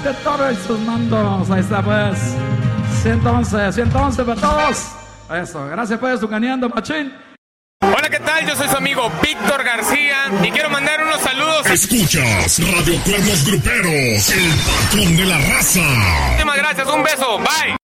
De todos sus mandos, ahí está pues. 111 para todos. Eso, gracias pues, Tucaneando Machín. Hola, ¿qué tal? Yo soy su amigo Víctor García y quiero mandar unos saludos. Escuchas Radio Cuernos Gruperos, el patrón de la raza. Muchísimas gracias, un beso, bye.